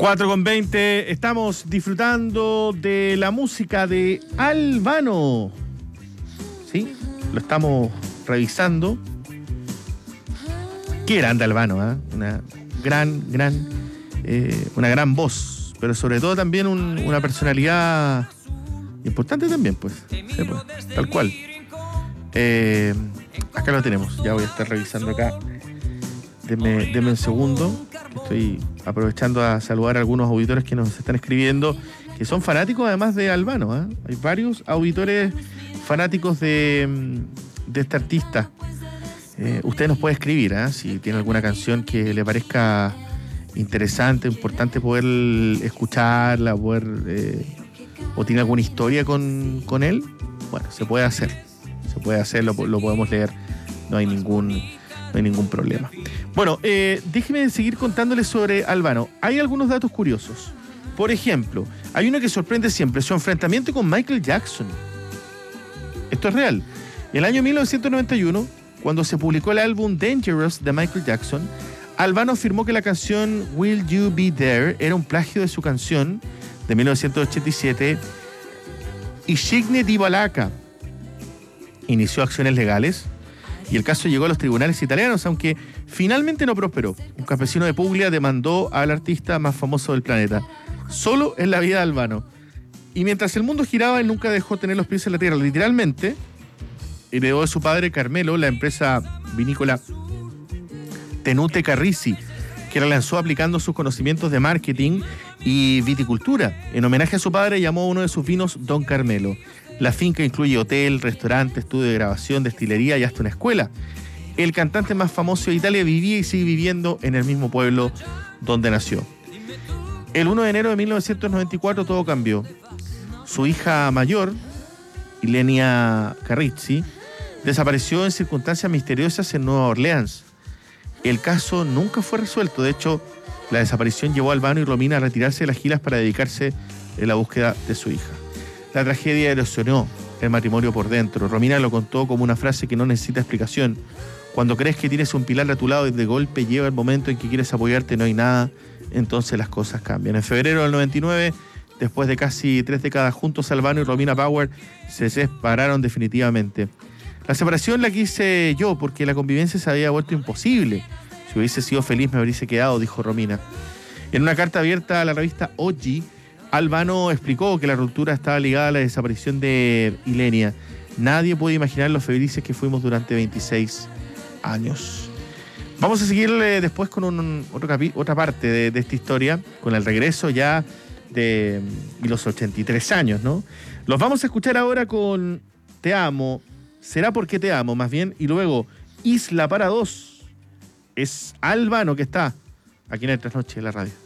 4:20, estamos disfrutando de la música de Albano. ¿Sí? Lo estamos revisando. Qué grande Albano, ¿eh? Una gran voz, pero sobre todo también una personalidad importante también, pues. Sí, pues, tal cual. Acá lo tenemos, ya voy a estar revisando acá. Deme un segundo, que estoy aprovechando a saludar a algunos auditores que nos están escribiendo, que son fanáticos además de Albano, ¿eh? Hay varios auditores fanáticos de este artista. Usted nos puede escribir, ¿eh? Si tiene alguna canción que le parezca interesante, importante poder escucharla, o tiene alguna historia con él. Bueno, se puede hacer, lo podemos leer, no hay ningún problema. Bueno, déjeme seguir contándoles sobre Albano. Hay algunos datos curiosos. Por ejemplo, hay uno que sorprende siempre, su enfrentamiento con Michael Jackson. Esto es real. En el año 1991, cuando se publicó el álbum Dangerous de Michael Jackson, Albano afirmó que la canción Will You Be There era un plagio de su canción de 1987, Ishigne di Balaka. Inició acciones legales y el caso llegó a los tribunales italianos, aunque finalmente no prosperó. Un campesino de Puglia demandó al artista más famoso del planeta. Solo en la vida de Albano. Y mientras el mundo giraba, él nunca dejó tener los pies en la tierra. Literalmente, heredó de su padre Carmelo la empresa vinícola Tenute Carrisi, que la lanzó aplicando sus conocimientos de marketing y viticultura. En homenaje a su padre, llamó a uno de sus vinos Don Carmelo. La finca incluye hotel, restaurante, estudio de grabación, destilería y hasta una escuela. El cantante más famoso de Italia vivía y sigue viviendo en el mismo pueblo donde nació. El 1 de enero de 1994 todo cambió. Su hija mayor, Ilenia Carrisi, desapareció en circunstancias misteriosas en Nueva Orleans. El caso nunca fue resuelto. De hecho, la desaparición llevó a Albano y Romina a retirarse de las giras para dedicarse a la búsqueda de su hija. La tragedia erosionó el matrimonio por dentro. Romina lo contó como una frase que no necesita explicación. Cuando crees que tienes un pilar a tu lado y de golpe llega el momento en que quieres apoyarte, no hay nada, entonces las cosas cambian. En febrero del 99, después de casi 3 décadas juntos, Albano y Romina Power se separaron definitivamente. La separación la quise yo porque la convivencia se había vuelto imposible. Si hubiese sido feliz me hubiese quedado, dijo Romina. En una carta abierta a la revista Oggi, Albano explicó que la ruptura estaba ligada a la desaparición de Ilenia. Nadie puede imaginar lo felices que fuimos durante 26 años. Vamos a seguir después con otra parte de esta historia, con el regreso ya de los 83 años, ¿no? Los vamos a escuchar ahora con Te Amo, Será Porque Te Amo, más bien, y luego Isla para Dos. Es Albano que está aquí en el Trasnoche de la radio.